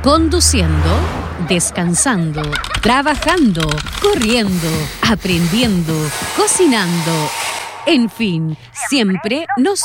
Conduciendo, descansando, trabajando, corriendo, aprendiendo, cocinando. En fin, siempre nos